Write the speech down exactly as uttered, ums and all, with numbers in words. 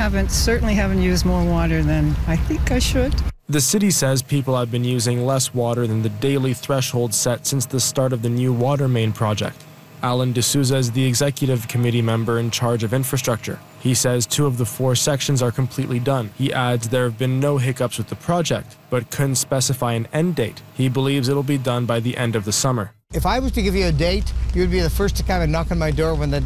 haven't, certainly haven't used more water than I think I should. The city says people have been using less water than the daily threshold set since the start of the new water main project. Alan D'Souza is the executive committee member in charge of infrastructure. He says two of the four sections are completely done. He adds there have been no hiccups with the project, but couldn't specify an end date. He believes it'll be done by the end of the summer. If I was to give you a date, you would be the first to come and knock on my door when the